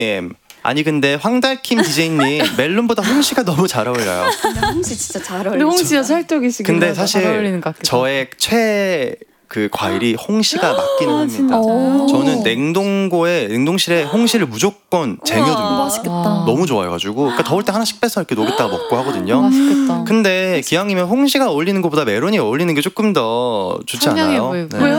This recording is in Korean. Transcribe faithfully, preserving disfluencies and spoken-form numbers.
엠. 아니 근데 황달킴 디제이님 멜론보다 홍시가 너무 잘 어울려요. 근데 홍시 진짜 잘 어울리죠. 근데 홍시가 찰떡이시긴 근데 하죠. 잘 어울리는 사실 것 같기도 저의 최애 그 과일이 홍시가 맞기는 아, 합니다. 진짜요? 저는 냉동고에 냉동실에 홍시를 무조건 쟁여둡니다. 맛있겠다. 너무 좋아해가지고 그러니까 더울 때 하나씩 빼서 이렇게 녹였다가 먹고 하거든요. 맛있겠다. 근데 기왕이면 홍시가 어울리는 것보다 메론이 어울리는 게 조금 더 좋지 청량해 않아요? 보이고. 네.